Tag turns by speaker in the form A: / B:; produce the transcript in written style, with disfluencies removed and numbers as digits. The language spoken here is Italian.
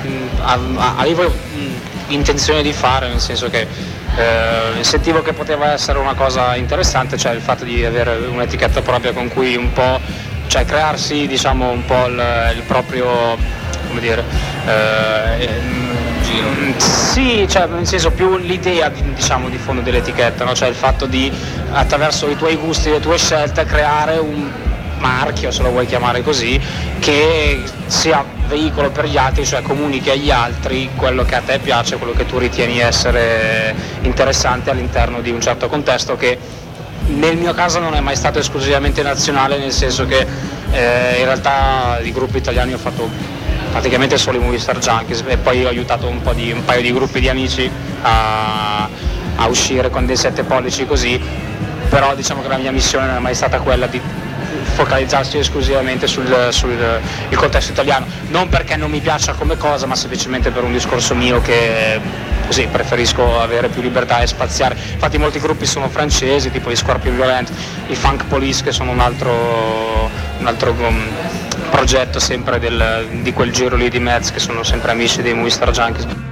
A: avevo intenzione di fare, nel senso che sentivo che poteva essere una cosa interessante, cioè il fatto di avere un'etichetta propria con cui un po', cioè crearsi diciamo un po' il proprio, come dire, sì, cioè nel senso più l'idea diciamo di fondo dell'etichetta, no? Cioè il fatto di attraverso i tuoi gusti, le tue scelte creare un marchio, se lo vuoi chiamare così, che sia veicolo per gli altri, cioè comunichi agli altri quello che a te piace, quello che tu ritieni essere interessante all'interno di un certo contesto, che nel mio caso non è mai stato esclusivamente nazionale, nel senso che in realtà di gruppi italiani ho fatto praticamente solo i Movie Star Junkies e poi ho aiutato un paio di gruppi di amici a uscire con dei 7 pollici così, però diciamo che la mia missione non è mai stata quella di focalizzarsi esclusivamente sul il contesto italiano, non perché non mi piaccia come cosa, ma semplicemente per un discorso mio che così preferisco avere più libertà e spaziare. Infatti molti gruppi sono francesi, tipo gli Scorpion Violent, i Funk Police, che sono un altro progetto sempre di quel giro lì di Metz, che sono sempre amici dei Movie Star Junkies.